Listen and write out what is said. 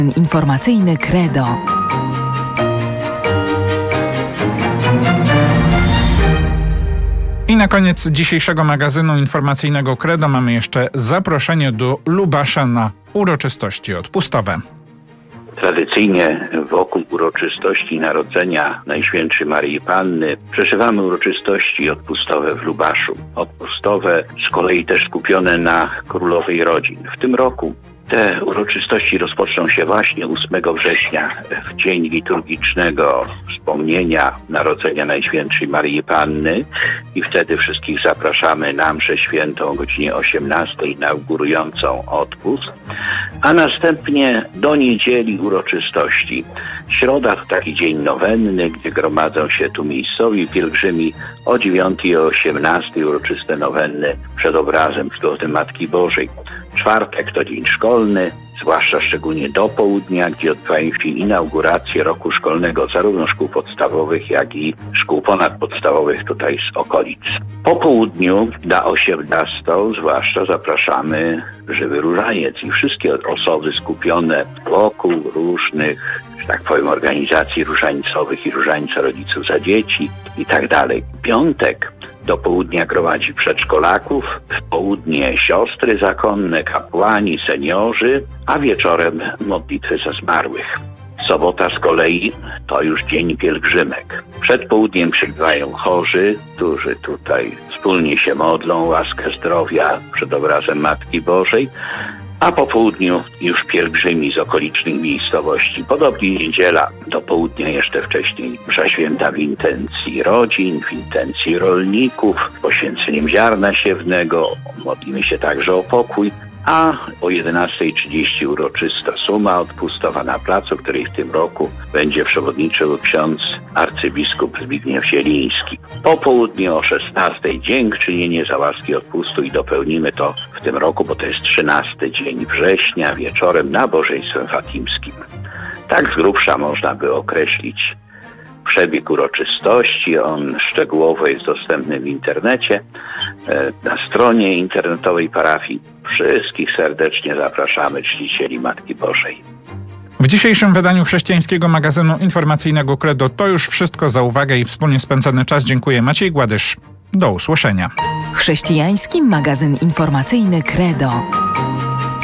Informacyjny Credo. I na koniec dzisiejszego magazynu informacyjnego Credo mamy jeszcze zaproszenie do Lubasza na uroczystości odpustowe. Tradycyjnie wokół uroczystości Narodzenia Najświętszej Maryi Panny przeżywamy uroczystości odpustowe w Lubaszu. Odpustowe z kolei też skupione na królowej rodzin. W tym roku te uroczystości rozpoczną się właśnie 8 września, w dzień liturgicznego wspomnienia Narodzenia Najświętszej Maryi Panny i wtedy wszystkich zapraszamy na mszę świętą o godzinie 18 inaugurującą odpust, a następnie do niedzieli uroczystości. Środa to taki dzień nowenny, gdzie gromadzą się tu miejscowi pielgrzymi o 9 i o 18 uroczyste nowenny przed obrazem cudownej Matki Bożej. Czwartek to dzień szkolny, zwłaszcza szczególnie do południa, gdzie odbywają się inauguracje roku szkolnego zarówno szkół podstawowych, jak i szkół ponadpodstawowych tutaj z okolic. Po południu na 18 zwłaszcza zapraszamy Żywy Różaniec i wszystkie osoby skupione wokół różnych, że tak powiem, organizacji różańcowych i różańca rodziców za dzieci i tak dalej. Piątek do południa gromadzi przedszkolaków, w południe siostry zakonne, kapłani, seniorzy, a wieczorem modlitwy za zmarłych. Sobota z kolei to już dzień pielgrzymek. Przed południem przybywają chorzy, którzy tutaj wspólnie się modlą, łaskę zdrowia przed obrazem Matki Bożej, a po południu już pielgrzymi z okolicznych miejscowości. Podobnie niedziela do południa jeszcze wcześniej msza święta w intencji rodzin, w intencji rolników, poświęceniem ziarna siewnego. Modlimy się także o pokój, a o 11:30 uroczysta suma odpustowa na placu, której w tym roku będzie przewodniczył ksiądz arcybiskup Zbigniew Zieliński. Po południu o 16:00 dziękczynienie za łaski odpustu i dopełnimy to w tym roku, bo to jest 13 dzień września, wieczorem nabożeństwem fatimskim. Tak z grubsza można by określić przebieg uroczystości. On szczegółowo jest dostępny w internecie, na stronie internetowej parafii. Wszystkich serdecznie zapraszamy, czcicieli Matki Bożej. W dzisiejszym wydaniu chrześcijańskiego magazynu informacyjnego Credo to już wszystko. Za uwagę i wspólnie spędzony czas dziękuję. Maciej Gładysz. Do usłyszenia. Chrześcijański magazyn informacyjny Credo.